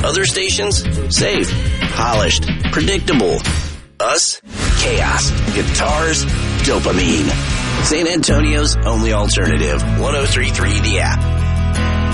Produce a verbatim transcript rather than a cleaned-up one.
Other stations? Safe, polished, predictable. Us? Chaos, guitars, dopamine. San Antonio's only alternative. one oh three point three The App.